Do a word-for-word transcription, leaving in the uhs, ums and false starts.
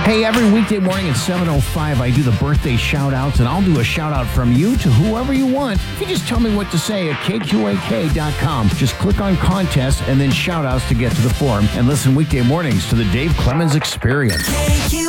Hey, every weekday morning at seven oh five, I do the birthday shout-outs, and I'll do a shout-out from you to whoever you want. If you just tell me what to say at K Q A K dot com. Just click on contest and then shout-outs to get to the forum, and listen weekday mornings to the Dave Clemens Experience.